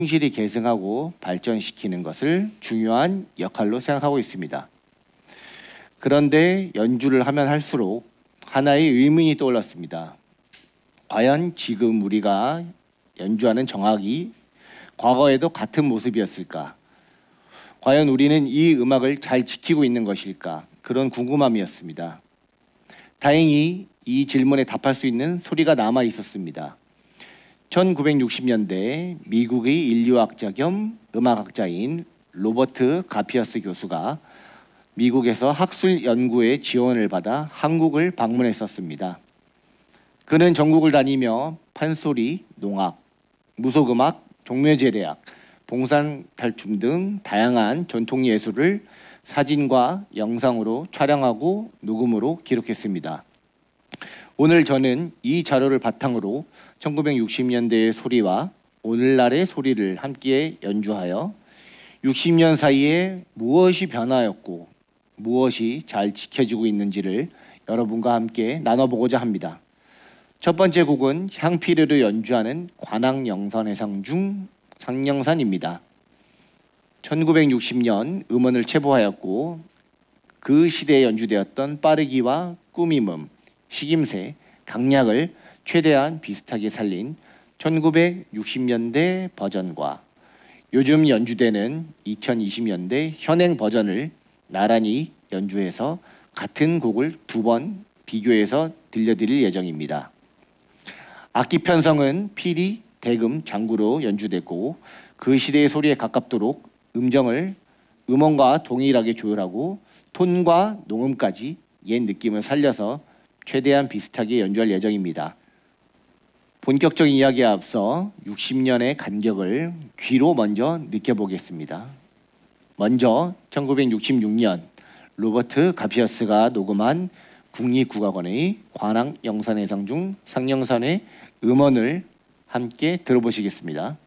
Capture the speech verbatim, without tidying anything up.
충실히 계승하고 발전시키는 것을 중요한 역할로 생각하고 있습니다. 그런데 연주를 하면 할수록 하나의 의문이 떠올랐습니다. 과연 지금 우리가 연주하는 정악이 과거에도 같은 모습이었을까? 과연 우리는 이 음악을 잘 지키고 있는 것일까? 그런 궁금함이었습니다. 다행히 이 질문에 답할 수 있는 소리가 남아 있었습니다. 천구백육십 년대 미국의 인류학자 겸 음악학자인 로버트 가피어스 교수가 미국에서 학술 연구에 지원을 받아 한국을 방문했었습니다. 그는 전국을 다니며 판소리, 농악, 무속음악, 종묘제례악, 봉산탈춤 등 다양한 전통 예술을 사진과 영상으로 촬영하고 녹음으로 기록했습니다. 오늘 저는 이 자료를 바탕으로 천구백육십 년대의 소리와 오늘날의 소리를 함께 연주하여 육십 년 사이에 무엇이 변화였고 무엇이 잘 지켜지고 있는지를 여러분과 함께 나눠보고자 합니다. 첫 번째 곡은 향피리로 연주하는 관악영산해상 중 상영산입니다. 천구백육십 년 음원을 채보하였고 그 시대에 연주되었던 빠르기와 꾸밈음, 식임새, 강약을 최대한 비슷하게 살린 천구백육십 년대 버전과 요즘 연주되는 이천이십 년대 현행 버전을 나란히 연주해서 같은 곡을 두 번 비교해서 들려드릴 예정입니다. 악기 편성은 피리, 대금, 장구로 연주됐고 그 시대의 소리에 가깝도록 음정을 음원과 동일하게 조율하고 톤과 농음까지 옛 느낌을 살려서 최대한 비슷하게 연주할 예정입니다. 본격적인 이야기에 앞서 육십 년의 간격을 귀로 먼저 느껴보겠습니다. 먼저 천구백육십육 년 로버트 가피어스가 녹음한 국립국악원의 관악영산해상 중 상영산의 음원을 함께 들어보시겠습니다.